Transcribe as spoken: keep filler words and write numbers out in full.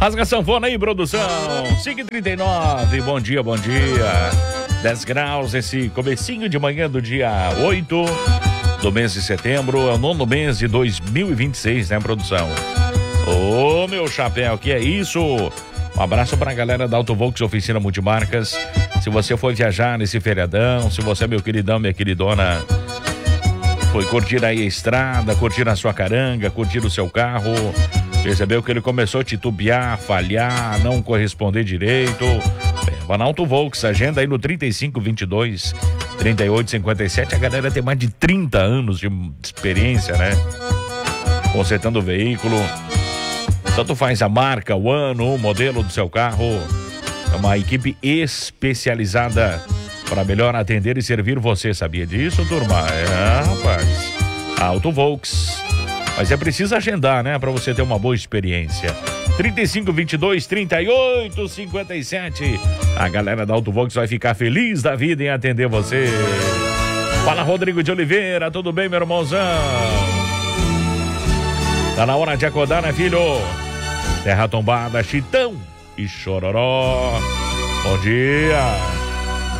Rasga a sanfona aí, produção. cinco e trinta e nove, bom dia, bom dia. dez graus, esse comecinho de manhã do dia oito do mês de setembro. É o nono mês de dois mil e vinte e seis, né, produção? Ô, meu chapéu, que é isso? Um abraço pra galera da Autovolks Oficina Multimarcas. Se você for viajar nesse feriadão, se você, meu queridão, minha queridona, foi curtir aí a estrada, curtir a sua caranga, curtir o seu carro, percebeu que ele começou a titubear, falhar, não corresponder direito, leva na Autovolks, agenda aí no trinta e cinco, vinte e dois, trinta e oito, cinquenta e sete. A galera tem mais de trinta anos de experiência, né? Consertando o veículo. Tanto faz a marca, o ano, o modelo do seu carro. É uma equipe especializada para melhor atender e servir você. Sabia disso, turma? É, rapaz. Autovolks. Mas é preciso agendar, né? Para você ter uma boa experiência. trinta e cinco, vinte e dois, trinta e oito, cinquenta e sete. A galera da Autovolks vai ficar feliz da vida em atender você. Fala, Rodrigo de Oliveira. Tudo bem, meu irmãozão? Tá na hora de acordar, né, filho? Terra tombada, Chitão e Chororó. Bom dia.